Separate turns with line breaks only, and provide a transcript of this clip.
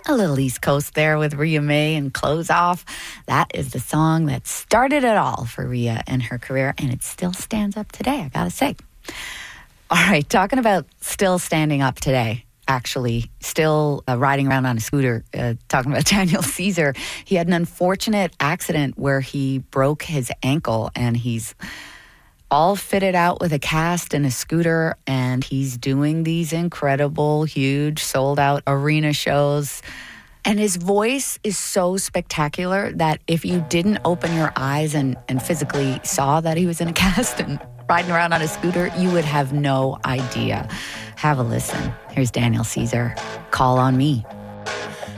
A little East Coast there with Rhea May and Close Off. That is the song that started it all for Rhea and her career, and it still stands up today, I gotta say. All right, talking about still standing up today, actually, still riding around on a scooter, talking about Daniel Caesar. He had an unfortunate accident where he broke his ankle, and he's all fitted out with a cast and a scooter, and he's doing these incredible, huge, sold-out arena shows. And his voice is so spectacular that if you didn't open your eyes and physically saw that he was in a cast and riding around on a scooter, you would have no idea. Have a listen. Here's Daniel Caesar, Call on Me.